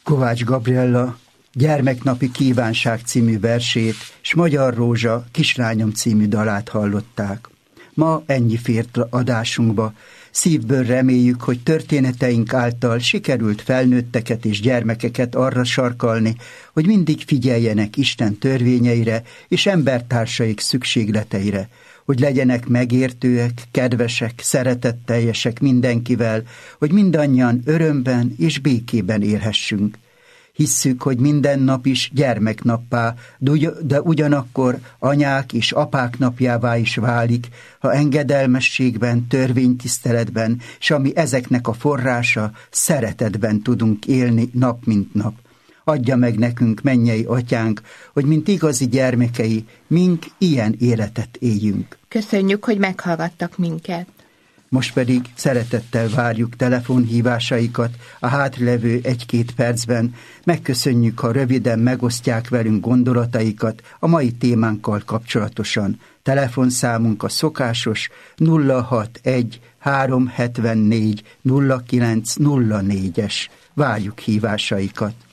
Kovács Gabriella Gyermeknapi kívánság című versét és Magyar Rózsa Kislányom című dalát hallották. Ma ennyi fért adásunkba. Szívből reméljük, hogy történeteink által sikerült felnőtteket és gyermekeket arra sarkalni, hogy mindig figyeljenek Isten törvényeire és embertársaik szükségleteire, hogy legyenek megértőek, kedvesek, szeretetteljesek mindenkivel, hogy mindannyian örömben és békében élhessünk. Hisszük, hogy minden nap is gyermeknappá, de ugyanakkor anyák és apák napjává is válik, ha engedelmességben, törvénytiszteletben, és ami ezeknek a forrása, szeretetben tudunk élni nap mint nap. Adja meg nekünk, mennyei atyánk, hogy mint igazi gyermekei, mink ilyen életet éljünk. Köszönjük, hogy meghallgattak minket. Most pedig szeretettel várjuk telefonhívásaikat a hátralevő 1-2 percben. Megköszönjük, ha röviden megosztják velünk gondolataikat a mai témánkkal kapcsolatosan. Telefonszámunk a szokásos 061 374 0904-es. Várjuk hívásaikat.